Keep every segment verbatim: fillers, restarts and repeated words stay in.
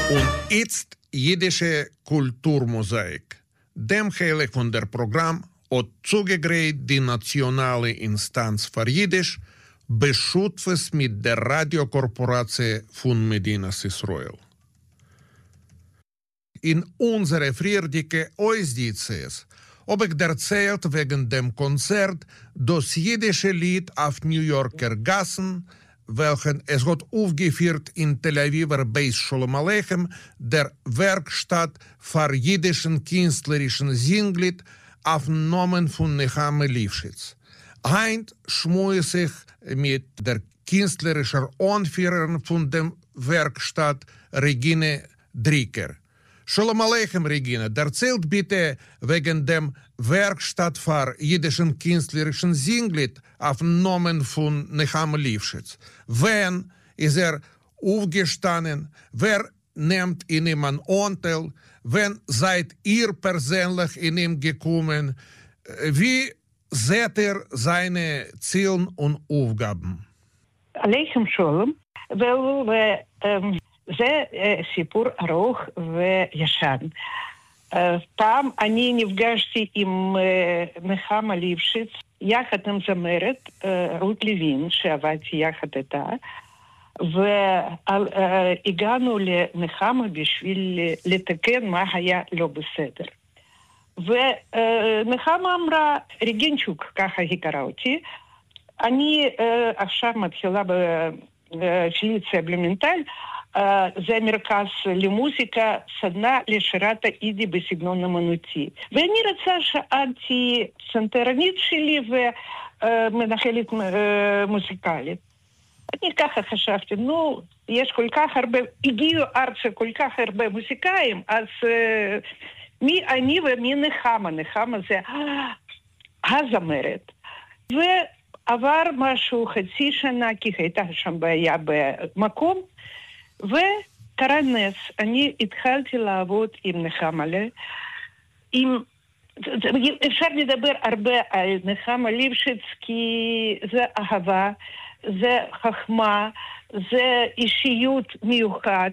Und jetzt jiddische Kulturmosaik. Dem heilig von der Programm hat zugegräht die nationale Instanz für Jiddisch, beschutzt mit der Radiokorporatie von Medinas Israel. In unserer frierdike Oisdices habe ich erzählt wegen dem Konzert das jiddische Lied auf New Yorker Gassen, welchen es hat aufgeführt in Tel Aviver Beis Sholom Aleichem, der Werkstatt für jiddischen künstlerischen Singlied auf Namen von Nechame Lifschitz. Heint schmue sich mit der künstlerischen Anführerin von der Werkstatt Regine Dricker. Sholom Aleichem, Regine, erzählt bitte wegen dem Werkstatt für jiddischen künstlerischen Singlied auf Namen von Nechame Lifschitz. Wann ist er aufgestanden? Wer nimmt in ihm einen Anteil? Wann seid ihr persönlich in ihm gekommen? Wie seht ihr seine Ziele und Aufgaben? Aleichem Sholom. Well, um... זה סיפור ארוך וישן. פעם אני נפגשתי עם נחמה ליפשיץ, יחד עם זמרת רות לוין, שעבדתי יחד איתה, והגענו לנחמה בשביל לתקן מה היה לא בסדר. ונחמה אמרה, רגינצ'וק, ככה היא קראה אותי, אני עכשיו מתחילה בשליציה בלומנטל, זה מרכז למוזיקה, סדנה לשירת היידי בסגנון אמנותי. ואני רוצה שאלתי סנטרנית שלי ומנחלת מוזיקלית. אני ככה חשבתי, נו, יש כל כך הרבה, הגיעו ארצה כל כך הרבה מוזיקאים, אז מי אני ומי נחמה? נחמה זה הזמרת. ועבר משהו חצי שנה, כי הייתה שם בעיה במקום, וקרה נס, אני התחלתי לעבוד עם נחמה, עם, אפשר לדבר הרבה על נחמה ליפשיץ, כי זה אהבה, זה חכמה, זה אישיות מיוחד,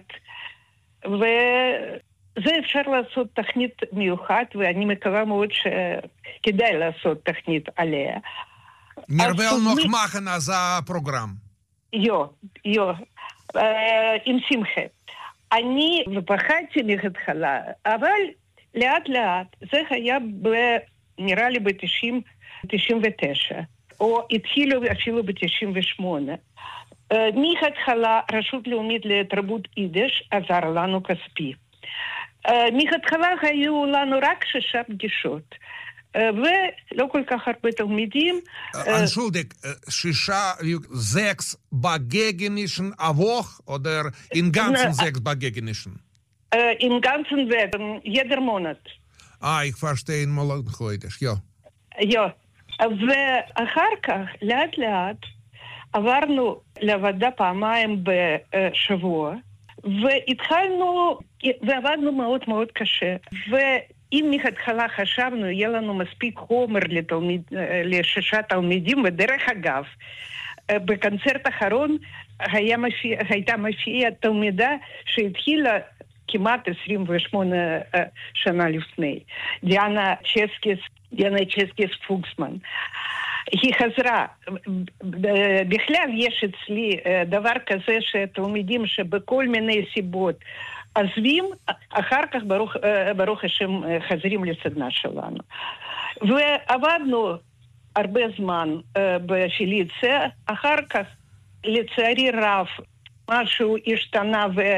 וזה אפשר לעשות תכנית מיוחד, ואני מקווה מאוד שכדאי לעשות תכנית עליה. נרבל נוח מחן אז הפרוגרם. יו, יו. עם שמחה. אני פחדתי מההתחלה, אבל לאט לאט, זה היה ב, נראה לי ב-תשעים ותשע, או התחילו אפילו ב-תשעים ושמונה. מההתחלה, רשות לאומית לתרבות יידיש עזר לנו כספי. מההתחלה היו לנו רק שישה פגישות. ולא כל כך הרבה תלמידים. Entschuldig, שישה, sechs Begegnischen a Woche oder in ganzen sechs Begegnischen? In ganzen sechs, jeder Monat. Ah, ich verstehe in Moloch-Hoidisch, ja. Ja, ואחר כך, לאט לאט, עברנו לעבודה פעמיים בשבוע, והתחלנו, ועבדנו מאוד מאוד קשה, ו... אם מההתחלה חשבנו, יהיה לנו מספיק חומר לתלמיד, לשישה תלמידים, ודרך אגב, בקונצרט האחרון היה מופיע, הייתה מופיעה תלמידה שהתחילה כמעט עשרים ושמונה שנה לפני. דיאנה צ'סקיס, דיאנה צ'סקיס פוקסמן. היא חזרה. בכלל יש אצלי דבר כזה שתלמידים שבכל מיני סיבות עזבים, אחר כך ברוך, ברוך השם חזרים לסדנה שלנו. ועבדנו הרבה זמן בשיליציה, אחר כך לצערי רב משהו השתנה ו...